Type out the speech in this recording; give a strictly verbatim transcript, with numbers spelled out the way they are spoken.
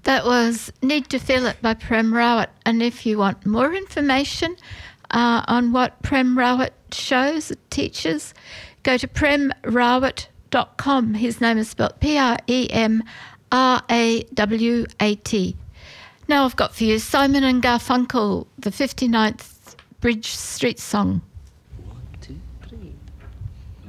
That was Need to Feel It by Prem Rawat. And if you want more information uh, on what Prem Rawat shows, teaches, go to prem rawat dot com. His name is spelled P R E M R A W A T. Now I've got for you Simon and Garfunkel, the fifty-ninth Bridge Street Song.